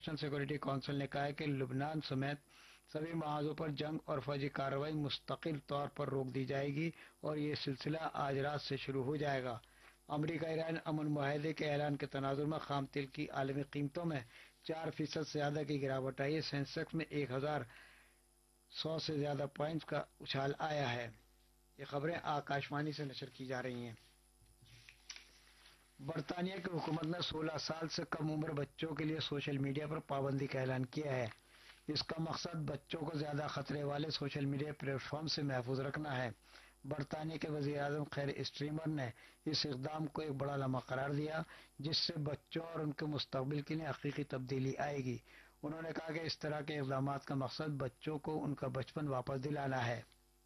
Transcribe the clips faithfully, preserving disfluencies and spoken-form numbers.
National security council نے کہا ہے کہ لبنان سمیت سبھی محاذوں پر جنگ اور فوجی کارروائی مستقل طور پر روک دی جائے گی اور یہ سلسلہ آج رات سے شروع ہو جائے گا۔ امریکہ ایران امن معاہدے کے اعلان کے تناظر میں خام تیل کی عالمی قیمتوں میں چار فیصد سے زیادہ کی گراوٹ آئی ہے۔ سینسیکس میں ایک ہزار سو سے زیادہ پوائنٹس کا اچھال آیا ہے۔ یہ خبریں آکاشوانی سے نشر کی جا رہی ہیں۔ برطانیہ کی حکومت نے سولہ سال سے کم عمر بچوں کے لیے سوشل میڈیا پر پابندی کا اعلان کیا ہے۔ اس کا مقصد بچوں کو زیادہ خطرے والے سوشل میڈیا پلیٹ فارم سے محفوظ رکھنا ہے۔ برطانیہ کے وزیر اعظم خیر اسٹریمر نے اس اقدام کو ایک بڑا لمحہ قرار دیا جس سے بچوں اور ان کے مستقبل کے لیے حقیقی تبدیلی آئے گی۔ انہوں نے کہا کہ اس طرح کے اقدامات کا مقصد بچوں کو ان کا بچپن واپس دلانا ہے۔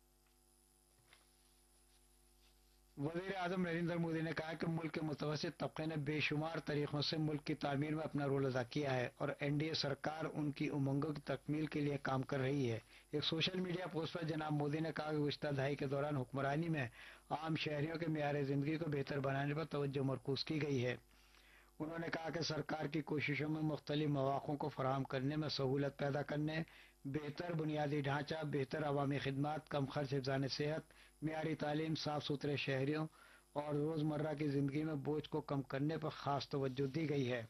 وزیر اعظم نریندر مودی نے کہا کہ ملک کے متوسط طبقے نے بے شمار طریقوں سے ملک کی تعمیر میں اپنا رول ادا کیا ہے اور این ڈی اے سرکار ان کی امنگوں کی تکمیل کے لیے کام کر رہی ہے۔ ایک سوشل میڈیا پوسٹ پر جناب مودی نے کہا کہ گزشتہ دہائی کے دوران حکمرانی میں عام شہریوں کے معیار زندگی کو بہتر بنانے پر توجہ مرکوز کی گئی ہے۔ انہوں نے کہا کہ سرکار کی کوششوں میں مختلف مواقع کو فراہم کرنے میں سہولت پیدا کرنے، بہتر بنیادی ڈھانچہ، بہتر عوامی خدمات، کم خرچ حفظان صحت، معیاری تعلیم، صاف ستھرے شہریوں اور روزمرہ کی زندگی میں بوجھ کو کم کرنے پر خاص توجہ دی گئی ہے۔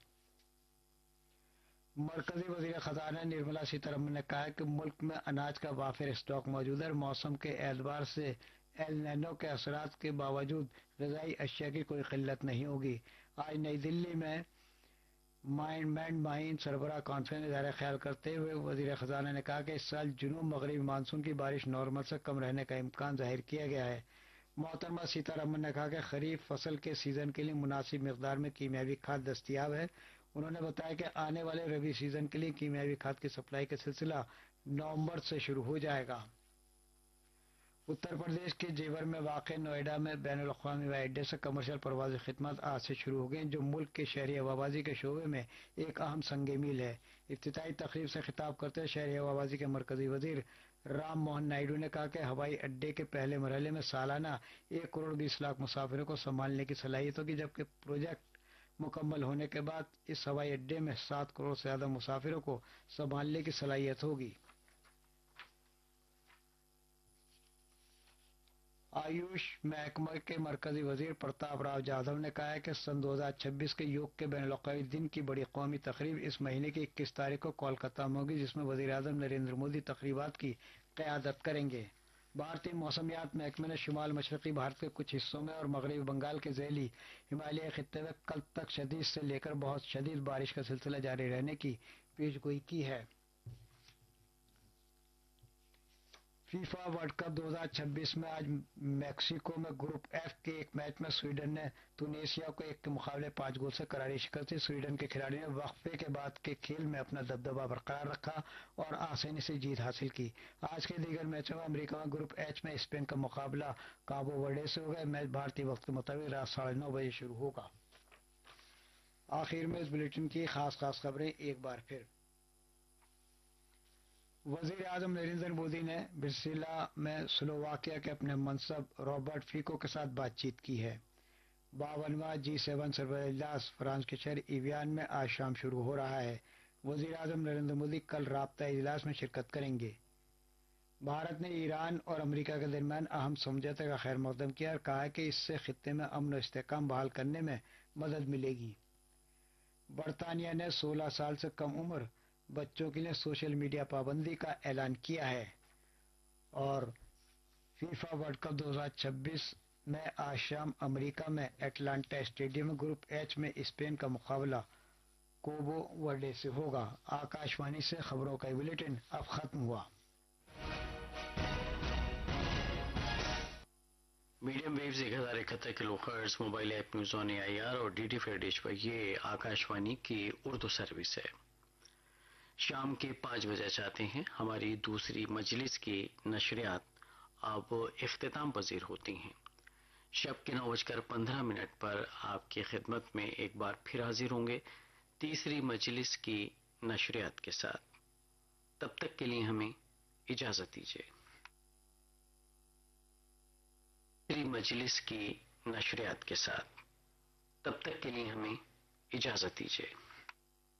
مرکزی وزیر خزانہ نرملا سیتارمن نے کہا کہ ملک میں اناج کا وافر اسٹاک موجود ہے اور موسم کے اعتبار سے ایل نینو کے اثرات کے باوجود غذائی اشیاء کی کوئی قلت نہیں ہوگی۔ آج نئی دلی میں مائنڈ ماہرین سربراہ کانفرنس میں اظہار خیال کرتے ہوئے وزیر خزانہ نے کہا کہ اس سال جنوب مغربی مانسون کی بارش نارمل سے کم رہنے کا امکان ظاہر کیا گیا ہے۔ محترمہ سیتارمن نے کہا کہ خریف فصل کے سیزن کے لیے مناسب مقدار میں کیمیاوی کھاد دستیاب ہے۔ انہوں نے بتایا کہ آنے والے ربی سیزن کے لیے کیمیاوی کھاد کی سپلائی کا سلسلہ نومبر سے شروع ہو جائے گا۔ اتر پردیش کے جیور میں واقع نوئیڈا میں بین الاقوامی ہوائی اڈے سے کمرشل پروازی خدمات آج سے شروع ہو گئی جو ملک کے شہری ہوابازی کے شعبے میں ایک اہم سنگ میل ہے۔ افتتاحی تقریب سے خطاب کرتے ہوئے شہری ہوابازی کے مرکزی وزیر رام موہن نائیڈو نے کہا کہ ہوائی اڈے کے پہلے مرحلے میں سالانہ ایک کروڑ بیس لاکھ مسافروں کو سنبھالنے کی صلاحیت ہوگی، جبکہ پروجیکٹ مکمل ہونے کے بعد اس ہوائی اڈے میں سات کروڑ سے زیادہ مسافروں کو سنبھالنے کی صلاحیت ہوگی۔ آیوش محکمہ کے مرکزی وزیر پرتاپ راؤ جادھو نے کہا ہے کہ سن دو ہزار چھبیس کے یوگ کے بین الاقوامی دن کی بڑی قومی تقریب اس مہینے کی اکیس تاریخ کو کولکاتہ میں ہوگی جس میں وزیر اعظم نریندر مودی تقریبات کی قیادت کریں گے۔ بھارتی موسمیات محکمے نے شمال مشرقی بھارت کے کچھ حصوں میں اور مغربی بنگال کے ذیلی ہمالیائی خطے میں کل تک شدید سے لے کر بہت شدید بارش کا سلسلہ جاری رہنے کی پیش گوئی کی ہے۔ فیفا ورلڈ کپ دو ہزار چھبیس میں آج میکسیکو میں گروپ ایف کے ایک میچ میں سویڈن نے تونیشیا کو ایک کے مقابلے پانچ گول سے کراری شکست دی۔ سویڈن کے کھلاڑیوں نے وقفے کے بعد کے کھیل میں اپنا دبدبہ برقرار رکھا اور آسانی سے جیت حاصل کی۔ آج کے دیگر میچوں میں امریکہ میں گروپ ایچ میں اسپین کا مقابلہ کابو ورڈے سے ہوگا۔ میچ بھارتی وقت کے مطابق رات ساڑھے نو بجے شروع ہوگا۔ آخر میں اس بلیٹن کی خاص خاص خبریں ایک بار پھر۔ وزیر اعظم نریندر مودی نے برسیلا میں سلوواکیہ کے اپنے منصب رابرٹ فیکو کے ساتھ بات چیت کی ہے۔ باونواں جی سیون سربراہ اجلاس فرانس کے شہر ایویان میں آج شام شروع ہو رہا ہے۔ وزیر اعظم نریندر مودی کل رابطہ اجلاس میں شرکت کریں گے۔ بھارت نے ایران اور امریکہ کے درمیان اہم سمجھوتے کا خیر مقدم کیا اور کہا ہے کہ اس سے خطے میں امن و استحکام بحال کرنے میں مدد ملے گی۔ برطانیہ نے سولہ سال سے کم عمر بچوں کے لیے سوشل میڈیا پابندی کا اعلان کیا ہے اور فیفا ورلڈ کپ دو ہزار چھبیس میں آج شام امریکہ میں ایٹلانٹا اسٹیڈیم میں گروپ ایچ میں اسپین کا مقابلہ کوبو ورڈے سے ہوگا۔ آکاشوانی سے خبروں کا بلیٹن اب ختم ہوا۔ میڈیم ویوز ایک ہزار اکہتر کلو hertz, mobile app news on a I R اور ڈی ڈی فری ڈش پر یہ آکاشوانی کی اردو سروس ہے۔ شام کے پانچ بجے چاہتے ہیں ہماری دوسری مجلس کی نشریات اب اختتام پذیر ہوتی ہیں۔ شب کے نو بج کر پندرہ منٹ پر آپ کی خدمت میں ایک بار پھر حاضر ہوں گے تیسری مجلس کی نشریات کے ساتھ۔ تب تک کے لیے ہمیں اجازت دیجیے۔ تیسری مجلس کی نشریات کے ساتھ تب تک کے لیے ہمیں اجازت دیجیے۔